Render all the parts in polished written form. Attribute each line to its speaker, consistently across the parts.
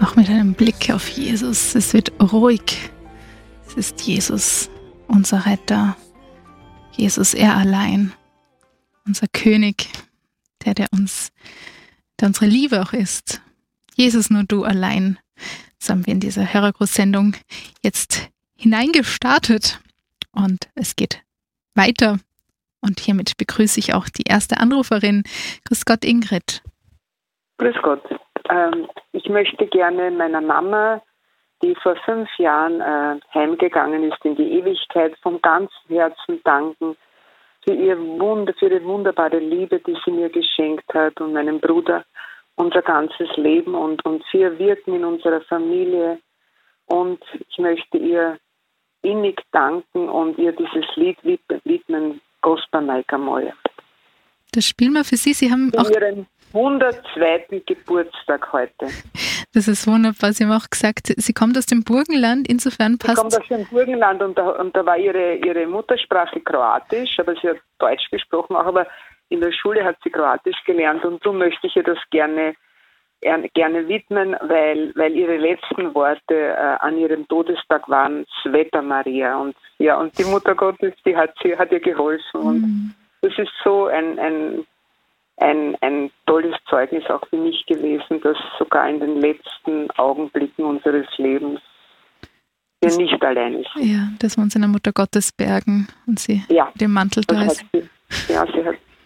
Speaker 1: Auch mit einem Blick auf Jesus. Es wird ruhig. Es ist Jesus, unser Retter. Jesus, er allein. Unser König, der unsere Liebe auch ist. Jesus, nur du allein. Das haben wir in dieser Hörergruß-Sendung jetzt hineingestartet. Und es geht weiter. Und hiermit begrüße ich auch die erste Anruferin. Grüß Gott, Ingrid.
Speaker 2: Grüß Gott. Ich möchte gerne meiner Mama, die vor 5 Jahren heimgegangen ist in die Ewigkeit, von ganzem Herzen danken für ihre wunderbare Liebe, die sie mir geschenkt hat, und meinem Bruder unser ganzes Leben und für ihr Wirken in unserer Familie. Und ich möchte ihr innig danken und ihr dieses Lied widmen, Gospel Maika Moja.
Speaker 1: Das spielen wir für Sie. Sie haben auch
Speaker 2: ihren 102. Geburtstag heute.
Speaker 1: Das ist wunderbar. Sie haben auch gesagt, sie kommt aus dem Burgenland, insofern passt...
Speaker 2: Sie kommt aus dem Burgenland und da war ihre Muttersprache Kroatisch, aber sie hat Deutsch gesprochen auch, aber in der Schule hat sie Kroatisch gelernt, und so möchte ich ihr das gerne widmen, weil ihre letzten Worte an ihrem Todestag waren Sveta Maria, und die Mutter Gottes, die hat ihr geholfen, und das ist so ein tolles Zeugnis auch für mich gewesen, dass sogar in den letzten Augenblicken unseres Lebens wir nicht alleine sind.
Speaker 1: Ja, dass wir uns in der Mutter Gottes bergen und sie dem Mantel da ist.
Speaker 2: Sie hat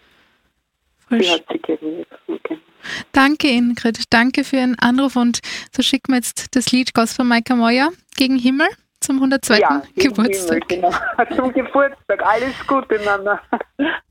Speaker 2: sie gerührt. Okay.
Speaker 1: Danke, Ingrid. Danke für Ihren Anruf, und so schicken wir jetzt das Lied Gospel Maika Moja gegen Himmel zum 102. Geburtstag.
Speaker 2: Himmel, genau. Zum Geburtstag. Alles Gute, Mama.